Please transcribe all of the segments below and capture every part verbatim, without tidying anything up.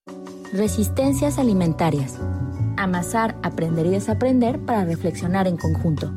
Resistencias alimentarias. Amasar, aprender y desaprender para reflexionar en conjunto.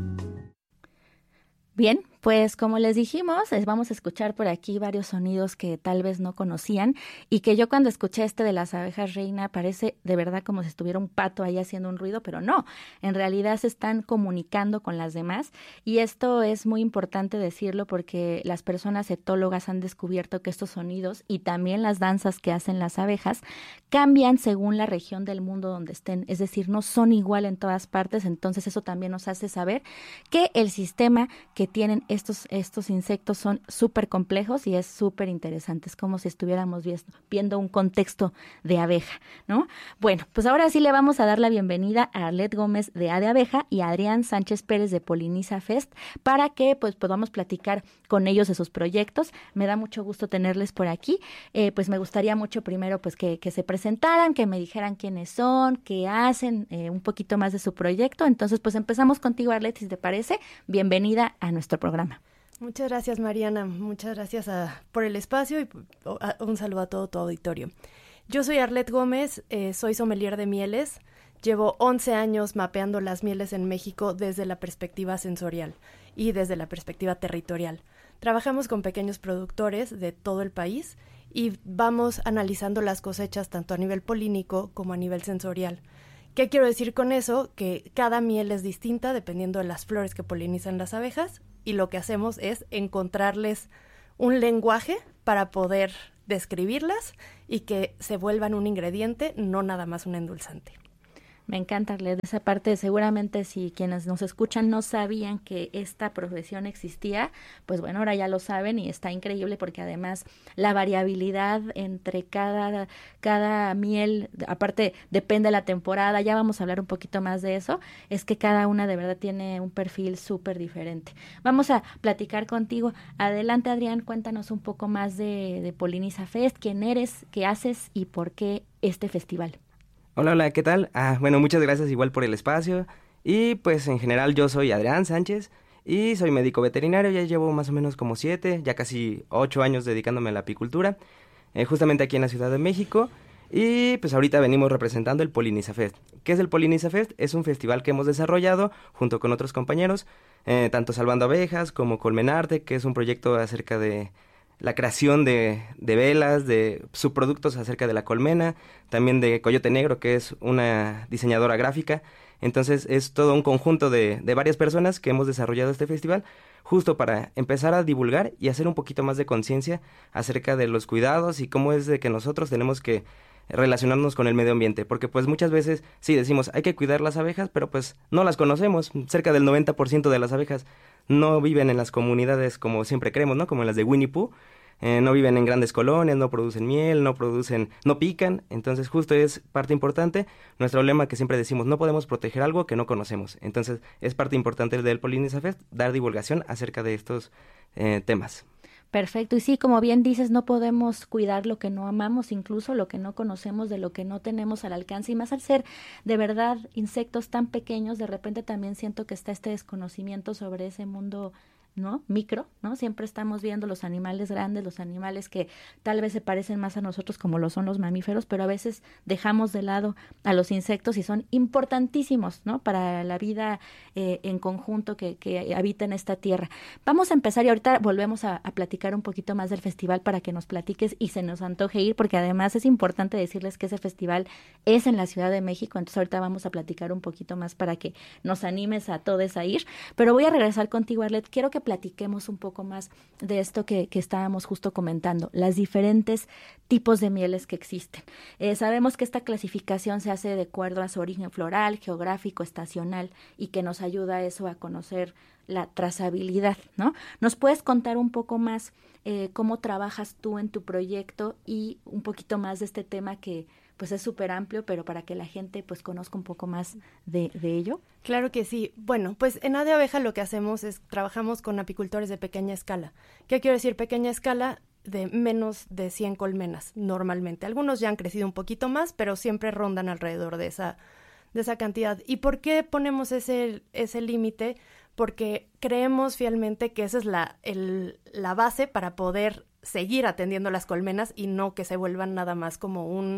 Bien, pues como les dijimos, vamos a escuchar por aquí varios sonidos que tal vez no conocían y que yo cuando escuché este de las abejas reina parece de verdad como si estuviera un pato ahí haciendo un ruido, pero no, en realidad se están comunicando con las demás y esto es muy importante decirlo porque las personas etólogas han descubierto que estos sonidos y también las danzas que hacen las abejas cambian según la región del mundo donde estén, es decir, no son igual en todas partes, entonces eso también nos hace saber que el sistema que tienen estos, estos insectos son súper complejos y es súper interesante, es como si estuviéramos viendo un contexto de abeja, ¿no? Bueno, pues ahora sí le vamos a dar la bienvenida a Arlet Gómez de A de Abeja y a Adrián Sánchez Pérez de Poliniza Fest para que pues podamos platicar con ellos de sus proyectos. Me da mucho gusto tenerles por aquí, eh, pues me gustaría mucho primero pues que, que se presentaran, que me dijeran quiénes son, qué hacen, eh, un poquito más de su proyecto. Entonces pues empezamos contigo, Arlet, si te parece. Bienvenida a nuestro programa. Muchas gracias, Mariana. Muchas gracias a, por el espacio y a, un saludo a todo tu auditorio. Yo soy Arlet Gómez, eh, soy sommelier de mieles. Llevo once años mapeando las mieles en México desde la perspectiva sensorial y desde la perspectiva territorial. Trabajamos con pequeños productores de todo el país y vamos analizando las cosechas tanto a nivel polínico como a nivel sensorial. ¿Qué quiero decir con eso? Que cada miel es distinta dependiendo de las flores que polinizan las abejas y lo que hacemos es encontrarles un lenguaje para poder describirlas y que se vuelvan un ingrediente, no nada más un endulzante. Me encanta leer esa parte. Seguramente si quienes nos escuchan no sabían que esta profesión existía, pues bueno, ahora ya lo saben y está increíble porque además la variabilidad entre cada, cada miel, aparte depende de la temporada, ya vamos a hablar un poquito más de eso, es que cada una de verdad tiene un perfil súper diferente. Vamos a platicar contigo. Adelante, Adrián, cuéntanos un poco más de, de Poliniza Fest, quién eres, qué haces y por qué este festival. Hola, hola, ¿qué tal? Ah, bueno, muchas gracias igual por el espacio y pues en general yo soy Adrián Sánchez y soy médico veterinario, ya llevo más o menos como siete, ya casi ocho años dedicándome a la apicultura, eh, justamente aquí en la Ciudad de México y pues ahorita venimos representando el Poliniza Fest. ¿Qué es el Poliniza Fest? Es un festival que hemos desarrollado junto con otros compañeros, eh, tanto Salvando Abejas como Colmenarte, que es un proyecto acerca de la creación de, de velas, de subproductos acerca de la colmena, también de Coyote Negro, que es una diseñadora gráfica. Entonces es todo un conjunto de, de varias personas que hemos desarrollado este festival justo para empezar a divulgar y hacer un poquito más de conciencia acerca de los cuidados y cómo es de que nosotros tenemos que relacionarnos con el medio ambiente, porque pues muchas veces sí decimos hay que cuidar las abejas, pero pues no las conocemos. Cerca del noventa por ciento de las abejas no viven en las comunidades como siempre creemos, ¿no? Como en las de Winnie Pooh. Eh, no viven en grandes colonias, no producen miel, no producen, no pican, entonces justo es parte importante, nuestro lema que siempre decimos, no podemos proteger algo que no conocemos, entonces es parte importante del Poliniza Fest, dar divulgación acerca de estos eh, temas. Perfecto, y sí, como bien dices, no podemos cuidar lo que no amamos, incluso lo que no conocemos, de lo que no tenemos al alcance, y más al ser de verdad insectos tan pequeños, de repente también siento que está este desconocimiento sobre ese mundo, ¿no? Micro, ¿no? Siempre estamos viendo los animales grandes, los animales que tal vez se parecen más a nosotros como lo son los mamíferos, pero a veces dejamos de lado a los insectos y son importantísimos, ¿no? Para la vida eh, en conjunto que, que habita en esta tierra. Vamos a empezar y ahorita volvemos a, a platicar un poquito más del festival para que nos platiques y se nos antoje ir, porque además es importante decirles que ese festival es en la Ciudad de México, entonces ahorita vamos a platicar un poquito más para que nos animes a todos a ir, pero voy a regresar contigo, Arlet. Quiero que platiquemos un poco más de esto que, que estábamos justo comentando, las diferentes tipos de mieles que existen. Eh, sabemos que esta clasificación se hace de acuerdo a su origen floral, geográfico, estacional y que nos ayuda a eso a conocer la trazabilidad, ¿no? ¿Nos puedes contar un poco más eh, cómo trabajas tú en tu proyecto y un poquito más de este tema que pues es súper amplio, pero para que la gente pues conozca un poco más de, de ello? Claro que sí. Bueno, pues en A de Abeja lo que hacemos es trabajamos con apicultores de pequeña escala. ¿Qué quiero decir pequeña escala? De menos de cien colmenas normalmente. Algunos ya han crecido un poquito más, pero siempre rondan alrededor de esa, de esa cantidad. ¿Y por qué ponemos ese, ese límite? Porque creemos fielmente que esa es la, el, la base para poder seguir atendiendo las colmenas y no que se vuelvan nada más como un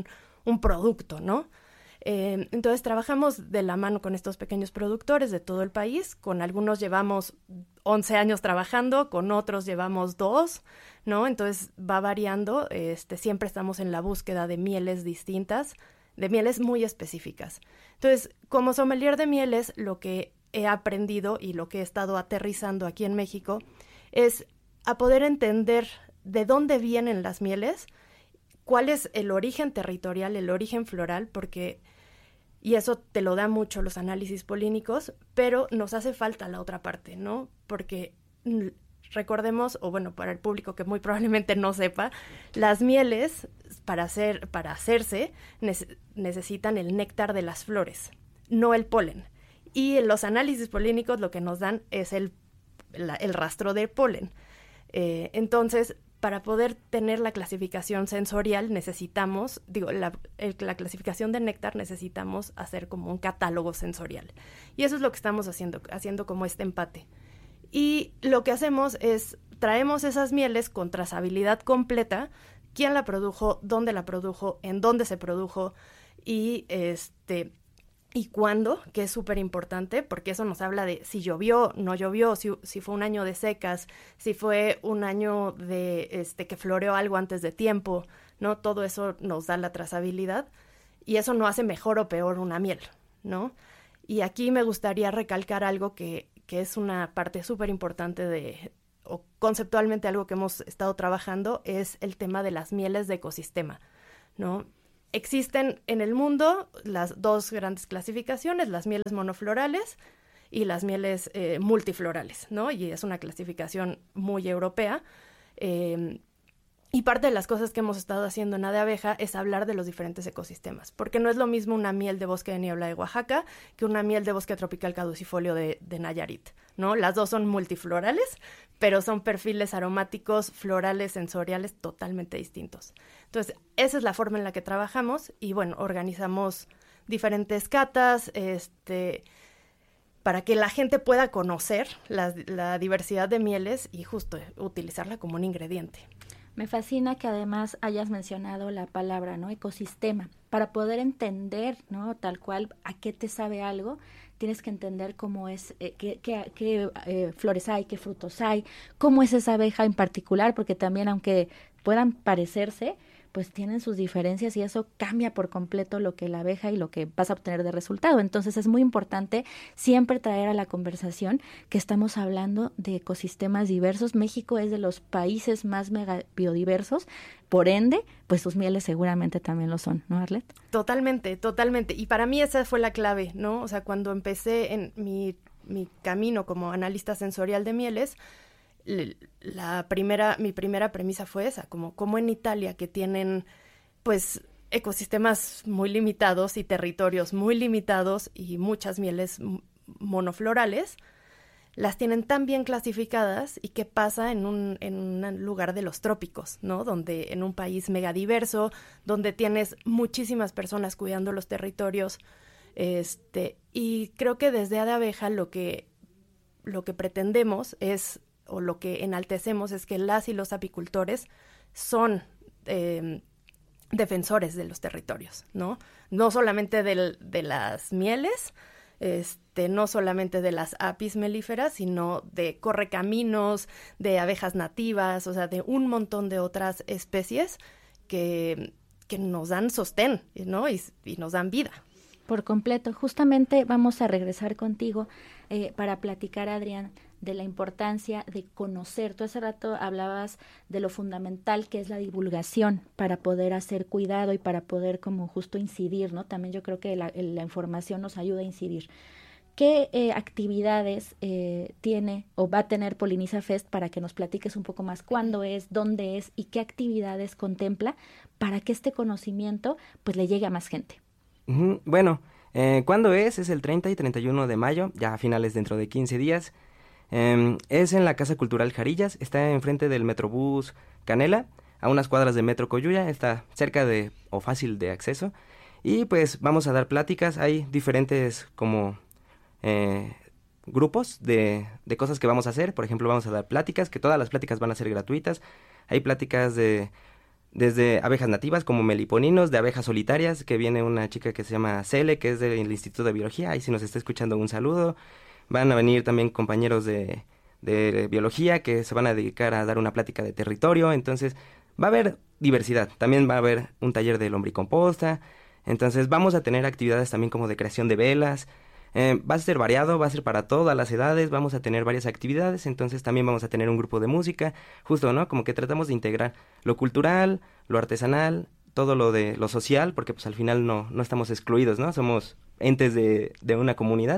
un producto, ¿no? Eh, entonces trabajamos de la mano con estos pequeños productores de todo el país. Con algunos llevamos once años trabajando, con otros llevamos dos, ¿no? Entonces va variando. Este, siempre estamos en la búsqueda de mieles distintas, de mieles muy específicas. Entonces, como sommelier de mieles, lo que he aprendido y lo que he estado aterrizando aquí en México es a poder entender de dónde vienen las mieles, cuál es el origen territorial, el origen floral, porque, y eso te lo dan mucho los análisis polínicos, pero nos hace falta la otra parte, ¿no? Porque recordemos, o bueno, para el público que muy probablemente no sepa, las mieles, para, hacer, para hacerse, ne- necesitan el néctar de las flores, no el polen. Y en los análisis polínicos lo que nos dan es el, la, el rastro de polen. Eh, entonces, para poder tener la clasificación sensorial necesitamos, digo, la, el, la clasificación de néctar necesitamos hacer como un catálogo sensorial. Y eso es lo que estamos haciendo, haciendo como este empate. Y lo que hacemos es, traemos esas mieles con trazabilidad completa, quién la produjo, dónde la produjo, en dónde se produjo y este... y cuándo, que es súper importante, porque eso nos habla de si llovió, no llovió, si, si fue un año de secas, si fue un año de este que floreó algo antes de tiempo, ¿no? Todo eso nos da la trazabilidad y eso no hace mejor o peor una miel, ¿no? Y aquí me gustaría recalcar algo que, que es una parte súper importante de, o conceptualmente algo que hemos estado trabajando, es el tema de las mieles de ecosistema, ¿no? Existen en el mundo las dos grandes clasificaciones, las mieles monoflorales y las mieles eh, multiflorales, ¿no? Y es una clasificación muy europea. Eh, y parte de las cosas que hemos estado haciendo en A de Abeja es hablar de los diferentes ecosistemas, porque no es lo mismo una miel de bosque de niebla de Oaxaca que una miel de bosque tropical caducifolio de, de Nayarit, ¿no? Las dos son multiflorales, pero son perfiles aromáticos, florales, sensoriales totalmente distintos. Entonces, esa es la forma en la que trabajamos y, bueno, organizamos diferentes catas, este, para que la gente pueda conocer la, la diversidad de mieles y justo utilizarla como un ingrediente. Me fascina que además hayas mencionado la palabra, ¿no? Ecosistema. Para poder entender, ¿no? Tal cual a qué te sabe algo, tienes que entender cómo es, eh, qué, qué, qué eh, flores hay, qué frutos hay, cómo es esa abeja en particular, porque también aunque puedan parecerse, pues tienen sus diferencias y eso cambia por completo lo que la abeja y lo que vas a obtener de resultado. Entonces es muy importante siempre traer a la conversación que estamos hablando de ecosistemas diversos. México es de los países más mega biodiversos, por ende, pues sus mieles seguramente también lo son, ¿no, Arlette? Totalmente, totalmente. Y para mí esa fue la clave, ¿no? O sea, cuando empecé en mi, mi camino como analista sensorial de mieles, la primera, mi primera premisa fue esa, como, como en Italia, que tienen pues ecosistemas muy limitados y territorios muy limitados y muchas mieles monoflorales, las tienen tan bien clasificadas y qué pasa en un, en un lugar de los trópicos, ¿no? Donde en un país megadiverso, donde tienes muchísimas personas cuidando los territorios, este, y creo que desde A de Abeja lo que, lo que pretendemos es o lo que enaltecemos es que las y los apicultores son eh, defensores de los territorios, ¿no? No solamente del, de las mieles, este, no solamente de las apis melíferas, sino de correcaminos, de abejas nativas, o sea, de un montón de otras especies que, que nos dan sostén, ¿no? Y, y nos dan vida. Por completo. Justamente vamos a regresar contigo eh, para platicar, Adrián, de la importancia de conocer. Tú hace rato hablabas de lo fundamental que es la divulgación para poder hacer cuidado y para poder como justo incidir, ¿no? También yo creo que la, la información nos ayuda a incidir. ¿Qué eh, actividades eh, tiene o va a tener Poliniza Fest para que nos platiques un poco más cuándo es, dónde es y qué actividades contempla para que este conocimiento pues le llegue a más gente? Uh-huh. Bueno, eh, ¿cuándo es? Es el treinta y treinta y uno de mayo, ya a finales dentro de quince días. Eh, es en la Casa Cultural Jarillas, está enfrente del Metrobús Canela, a unas cuadras de Metro Coyuya, está cerca de o fácil de acceso. Y pues vamos a dar pláticas, hay diferentes como eh, grupos de, de cosas que vamos a hacer. Por ejemplo, vamos a dar pláticas, que todas las pláticas van a ser gratuitas. Hay pláticas de desde abejas nativas como meliponinos, de abejas solitarias, que viene una chica que se llama Cele, que es del Instituto de Biología, ahí si nos está escuchando un saludo. Van a venir también compañeros de, de biología que se van a dedicar a dar una plática de territorio, entonces va a haber diversidad, también va a haber un taller de lombricomposta, entonces vamos a tener actividades también como de creación de velas. Eh, va a ser variado, va a ser para todas las edades, vamos a tener varias actividades, entonces también vamos a tener un grupo de música, justo, ¿no? Como que tratamos de integrar lo cultural, lo artesanal, todo lo de lo social, porque pues al final no, no estamos excluidos, ¿no? Somos entes de, de una comunidad,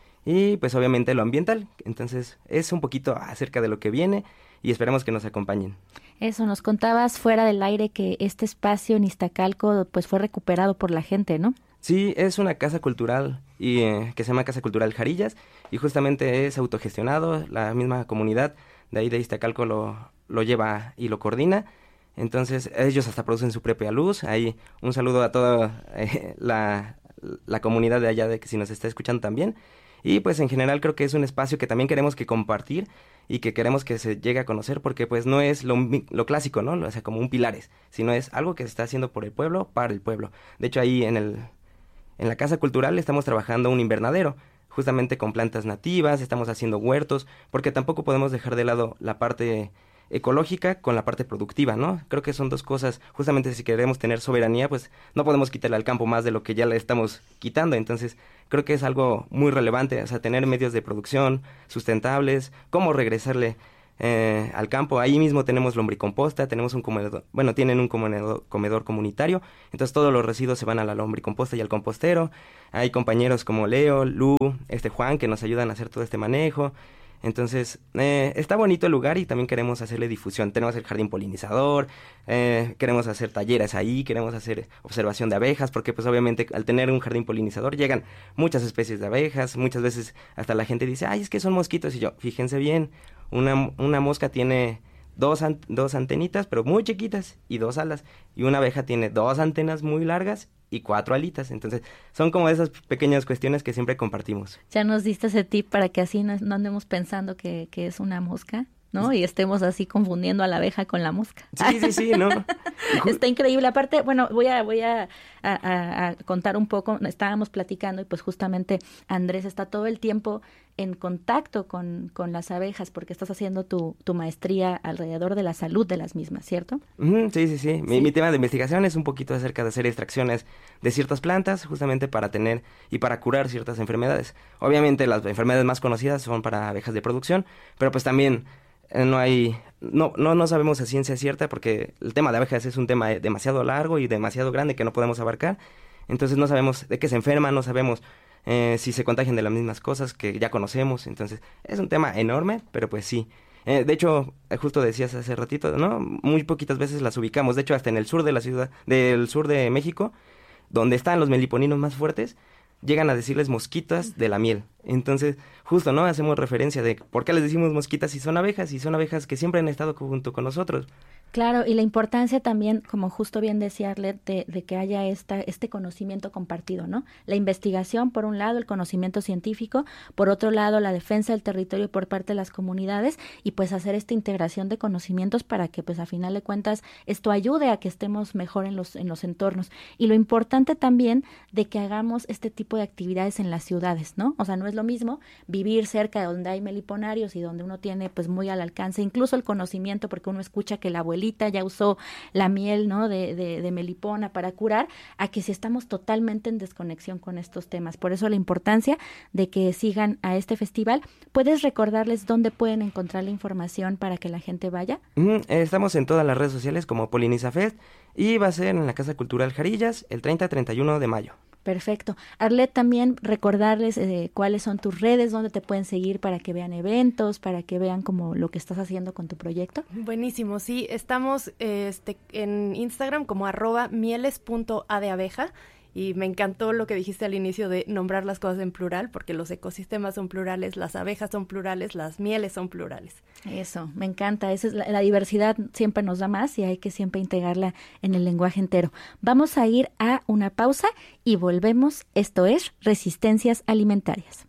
y pues obviamente lo ambiental, entonces es un poquito acerca de lo que viene, y esperamos que nos acompañen. Eso, nos contabas fuera del aire que este espacio en Iztacalco pues fue recuperado por la gente, ¿no? Sí, es una casa cultural y eh, que se llama Casa Cultural Jarillas y justamente es autogestionado, la misma comunidad de ahí de Iztacalco lo, lo lleva y lo coordina, entonces ellos hasta producen su propia luz, ahí un saludo a toda eh, la, la comunidad de allá de que si nos está escuchando también, y pues en general creo que es un espacio que también queremos que compartir y que queremos que se llegue a conocer porque pues no es lo, lo clásico, ¿no? O sea, como un pilares, sino es algo que se está haciendo por el pueblo, para el pueblo. De hecho ahí en el... En la Casa Cultural estamos trabajando un invernadero, justamente con plantas nativas, estamos haciendo huertos, porque tampoco podemos dejar de lado la parte ecológica con la parte productiva, ¿no? Creo que son dos cosas, justamente si queremos tener soberanía, pues no podemos quitarle al campo más de lo que ya le estamos quitando, entonces creo que es algo muy relevante, o sea, tener medios de producción sustentables, cómo regresarle Eh, al campo. Ahí mismo tenemos lombricomposta, tenemos un comedor, bueno, tienen un comedor, comedor comunitario, entonces todos los residuos se van a la lombricomposta y al compostero. Hay compañeros como Leo, Lu, este Juan, que nos ayudan a hacer todo este manejo. Entonces, eh, está bonito el lugar y también queremos hacerle difusión. Tenemos el jardín polinizador, eh, queremos hacer talleres ahí, queremos hacer observación de abejas, porque pues obviamente al tener un jardín polinizador llegan muchas especies de abejas, muchas veces hasta la gente dice, ay, es que son mosquitos, y yo, fíjense bien, una, una mosca tiene dos, an- dos antenitas, pero muy chiquitas, y dos alas, y una abeja tiene dos antenas muy largas y cuatro alitas, entonces son como esas pequeñas cuestiones que siempre compartimos. Ya nos diste ese tip para que así no, no andemos pensando que, que es una mosca, ¿no? Y estemos así confundiendo a la abeja con la mosca. Sí, sí, sí, ¿no? Está increíble. Aparte, bueno, voy a voy a, a, a- a contar un poco. Estábamos platicando y pues justamente Andrés está todo el tiempo en contacto con, con las abejas porque estás haciendo tu, tu maestría alrededor de la salud de las mismas, ¿cierto? Ujú, sí, sí, sí. Mi, Sí. mi tema de investigación es un poquito acerca de hacer extracciones de ciertas plantas, justamente para tener y para curar ciertas enfermedades. Obviamente las enfermedades más conocidas son para abejas de producción, pero pues también eh, no hay, no, no, no sabemos a ciencia cierta porque el tema de abejas es un tema eh, demasiado largo y demasiado grande que no podemos abarcar. Entonces no sabemos de qué se enferman, no sabemos eh, si se contagian de las mismas cosas que ya conocemos. Entonces es un tema enorme, pero pues sí. Eh, de hecho, eh, justo decías hace ratito, ¿no? Muy poquitas veces las ubicamos. De hecho, hasta en el sur de la ciudad, del sur de México, donde están los meliponinos más fuertes, llegan a decirles mosquitas de la miel. Entonces, justo, ¿no? Hacemos referencia de por qué les decimos mosquitas si son abejas, y son abejas que siempre han estado junto con nosotros. Claro, y la importancia también, como justo bien decía Arlet, de, de que haya esta, este conocimiento compartido, ¿no? La investigación, por un lado, el conocimiento científico, por otro lado, la defensa del territorio por parte de las comunidades, y pues hacer esta integración de conocimientos para que, pues a final de cuentas, esto ayude a que estemos mejor en los, en los entornos. Y lo importante también de que hagamos este tipo de actividades en las ciudades, ¿no? O sea, no es lo mismo vivir cerca de donde hay meliponarios y donde uno tiene, pues, muy al alcance, incluso el conocimiento, porque uno escucha que la abuelita ya usó la miel, ¿no? de, de, de melipona para curar, a que si estamos totalmente en desconexión con estos temas. Por eso la importancia de que sigan a este festival. ¿Puedes recordarles dónde pueden encontrar la información para que la gente vaya? Ujú, eh, Estamos en todas las redes sociales como Poliniza Fest y va a ser en la Casa Cultural Jarillas el treinta a treinta y uno de mayo. Perfecto. Arlet, también recordarles eh, cuáles son tus redes, dónde te pueden seguir para que vean eventos, para que vean como lo que estás haciendo con tu proyecto. Buenísimo, sí, estamos eh, este, en Instagram como arroba mieles punto a de abeja. Y me encantó lo que dijiste al inicio de nombrar las cosas en plural, porque los ecosistemas son plurales, las abejas son plurales, las mieles son plurales. Eso, me encanta. Esa es la, la diversidad siempre nos da más y hay que siempre integrarla en el lenguaje entero. Vamos a ir a una pausa y volvemos. Esto es Resistencias Alimentarias.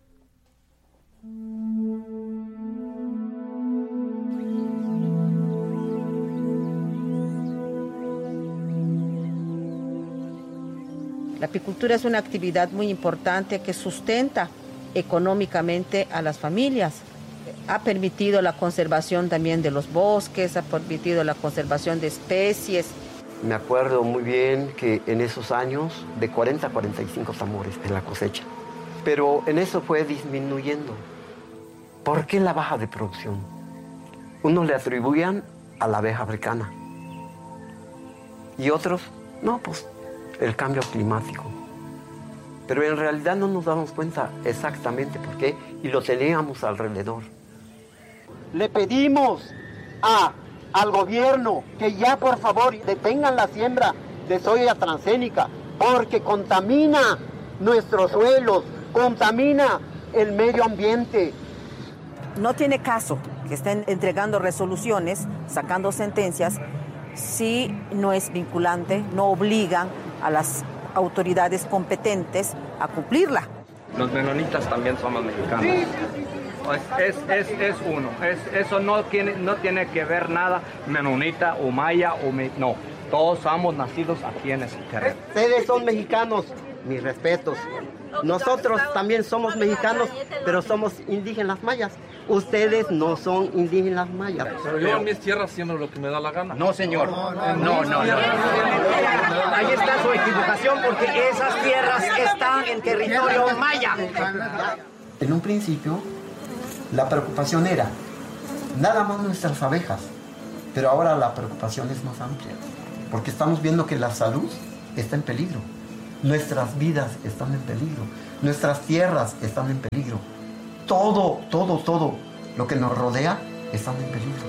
La apicultura es una actividad muy importante que sustenta económicamente a las familias. Ha permitido la conservación también de los bosques, ha permitido la conservación de especies. Me acuerdo muy bien que en esos años, de cuarenta a cuarenta y cinco tambores en la cosecha, pero en eso fue disminuyendo. ¿Por qué la baja de producción? Unos le atribuían a la abeja africana y otros, no, pues el cambio climático. Pero en realidad no nos damos cuenta exactamente por qué y lo teníamos alrededor. Le pedimos a, al gobierno que ya por favor detengan la siembra de soya transgénica porque contamina nuestros suelos, contamina el medio ambiente. No tiene caso que estén entregando resoluciones, sacando sentencias, si no es vinculante, no obligan a las autoridades competentes a cumplirla. Los menonitas también somos mexicanos. Es, es, es, es uno, es, eso no tiene, no tiene que ver nada menonita o maya o me, no, todos somos nacidos aquí en ese terreno. Ustedes son mexicanos, mis respetos. Nosotros también somos mexicanos, pero somos indígenas mayas. Ustedes no son indígenas mayas. Pero yo en mis tierras siembro lo que me da la gana. No, señor. No, no, no. Ahí está su equivocación porque esas tierras están en territorio maya. En un principio, la preocupación era nada más nuestras abejas, pero ahora la preocupación es más amplia, porque estamos viendo que la salud está en peligro. Nuestras vidas están en peligro, nuestras tierras están en peligro. Todo, todo, todo lo que nos rodea está en peligro.